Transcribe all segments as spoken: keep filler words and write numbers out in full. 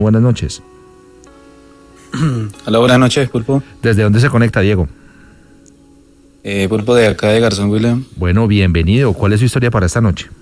Buenas noches. Hola, buenas noches, Pulpo. ¿Desde dónde se conecta, Diego? Eh, Pulpo de acá de Garzón, William. Bueno, bienvenido. ¿Cuál es su historia para esta noche?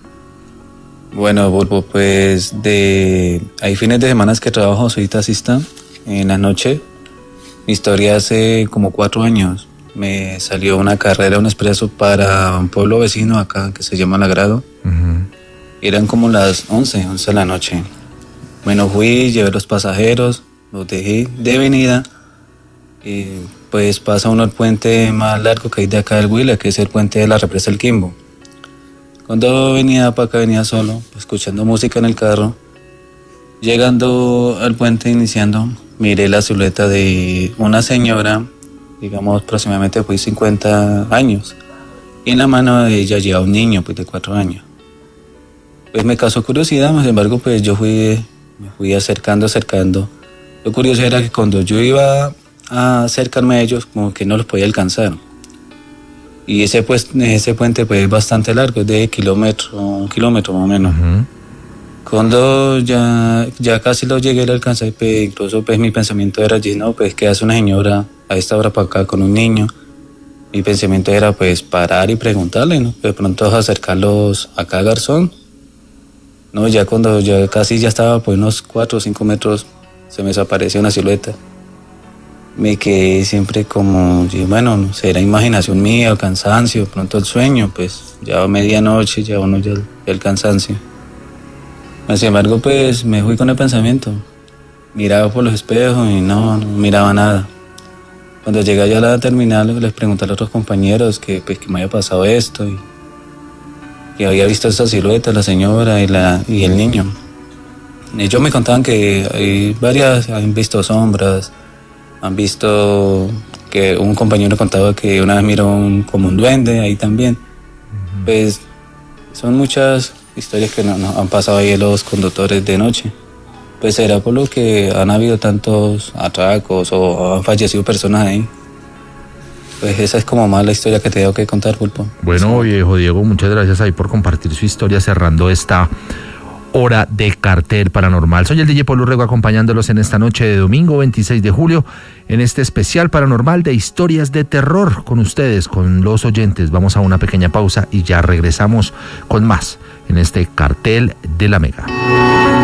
Bueno, Pulpo, pues de... hay fines de semana que trabajo, soy taxista en la noche. Mi historia hace como cuatro años. Me salió una carrera, un expreso para un pueblo vecino acá que se llama Lagrado. Uh-huh. Eran como las once, once de la noche. Bueno, fui, llevé los pasajeros, los dejé de venida. Y pues pasa uno el puente más largo que hay de acá del Huila, que es el puente de la represa del Quimbo. Cuando venía para acá, venía solo, escuchando música en el carro. Llegando al puente, iniciando, miré la silueta de una señora, digamos aproximadamente pues cincuenta años. Y en la mano de ella lleva un niño pues de cuatro años. Pues me causó curiosidad, sin embargo pues yo fui, me fui acercando, acercando. Lo curioso era que cuando yo iba a acercarme a ellos, como que no los podía alcanzar. Y ese, pues, ese puente pues es bastante largo, es de kilómetro, un kilómetro más o menos. Uh-huh. Cuando ya, ya casi lo llegué a alcanzar, pues, incluso pues mi pensamiento era allí, no, pues ¿qué hace una señora a esta hora para acá con un niño? Mi pensamiento era pues parar y preguntarle, ¿no? De pronto acercarlos acá a Garzón. No, ya cuando ya casi ya estaba pues unos cuatro o cinco metros, se me desapareció una silueta. Me quedé siempre como, bueno, no sé, era imaginación mía, el cansancio, pronto el sueño, pues ya a medianoche, ya uno ya el, el cansancio. Sin embargo, pues me fui con el pensamiento. Miraba por los espejos y no, no miraba nada. Cuando llegué allá a la terminal, les pregunté a los otros compañeros que, pues, que me había pasado esto y que había visto esta silueta, la señora y, la, y el niño. Ellos me contaban que hay varias, han visto sombras, han visto que un compañero contaba que una vez miró un, como un duende ahí también. Uh-huh. Pues son muchas historias que nos no, han pasado ahí los conductores de noche. Pues será por lo que han habido tantos atracos o han fallecido personas ahí. Pues esa es como más la historia que te tengo que contar, Pulpo. Bueno, viejo Diego, muchas gracias ahí por compartir su historia cerrando esta hora de Cartel Paranormal. Soy el D J Polo Rego acompañándolos en esta noche de domingo veintiséis de julio en este especial paranormal de historias de terror con ustedes, con los oyentes. Vamos a una pequeña pausa y ya regresamos con más en este Cartel de la Mega.